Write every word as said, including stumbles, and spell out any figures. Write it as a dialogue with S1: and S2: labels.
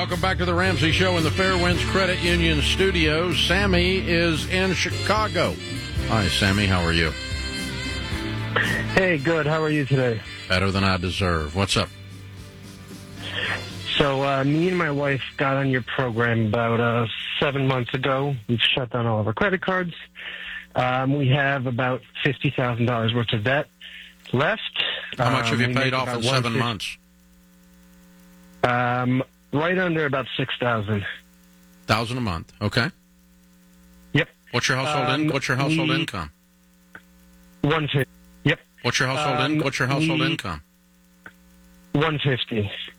S1: Welcome back to the Ramsey Show in the Fairwinds Credit Union studios. Sammy is in Chicago. Hi, Sammy. How are you?
S2: Hey, good. How are you today?
S1: Better than I deserve. What's up?
S2: So, uh, me and my wife got on your program about uh, seven months ago. We've shut down all of our credit cards. Um, we have about fifty thousand dollars worth of debt left.
S1: How much have
S2: Um,
S1: you
S2: we
S1: paid
S2: make
S1: off in
S2: about
S1: seven
S2: one
S1: months?
S2: fifty Um, right under about six thousand.
S1: Thousand a month. Okay.
S2: Yep.
S1: What's your household?
S2: Um,
S1: in, what's your household
S2: we-
S1: income?
S2: One fifty. Yep.
S1: What's your household? in,
S2: um,
S1: what's your household
S2: we-
S1: income?
S2: One fifty.